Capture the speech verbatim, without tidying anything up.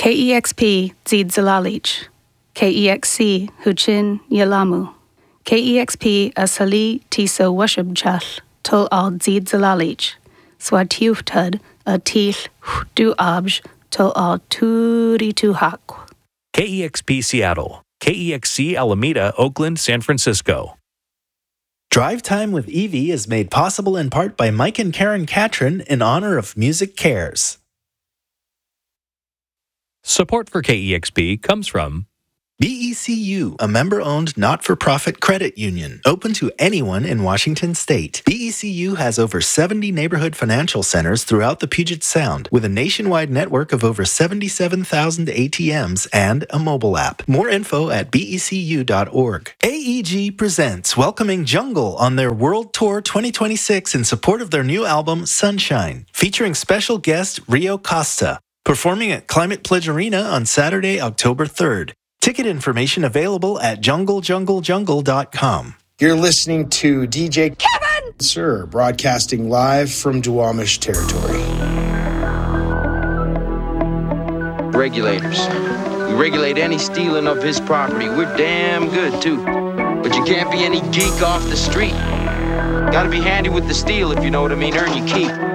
K E X P Zid Zalalich, K E X C Huchin Yalamu, K E X P Asali Tisa Washubchal, Tul al Zid Zalalich, Swatiuftud a Til Du Abj, Tul al Turi Tuhak. K E X P Seattle, K E X C Alameda, Oakland, San Francisco. Drive Time with Evie is made possible in part by Mike and Karen Catron in honor of Music Cares. Support for K E X P comes from B E C U, a member-owned not-for-profit credit union, open to anyone in Washington state. B E C U has over seventy neighborhood financial centers throughout the Puget Sound, with a nationwide network of over seventy-seven thousand A T Ms and a mobile app. More info at B E C U dot org. A E G presents welcoming Jungle on their World Tour twenty twenty-six in support of their new album, Sunshine, featuring special guest Rio Costa, performing at Climate Pledge Arena on Saturday, October third. Ticket information available at jungle jungle jungle dot com. You're listening to D J Kevin Sir, broadcasting live from Duwamish territory. Regulators. We regulate any stealing of his property. We're damn good, too. But you can't be any geek off the street. Gotta be handy with the steel, if you know what I mean. Earn your keep.